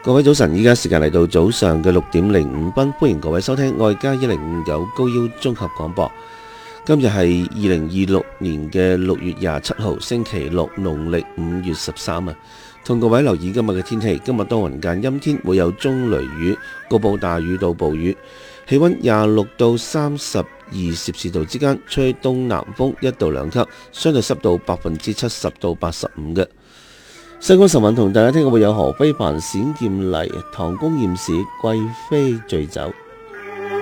各位早晨，依家時間嚟到早上嘅6:05，歡迎各位收聽愛家1059高腰綜合廣播。今日係2026年嘅6月27號，星期六，農曆5月13啊。同各位留意今日嘅天氣，今日多雲間陰天，會有中雷雨，局部大雨到暴雨，氣溫26到32攝氏度之間，吹東南風1到2級，相對濕度70%到85%嘅。西江晨運同大家聽日會有何非凡、冼劍麗、唐宮艷史、貴妃醉酒。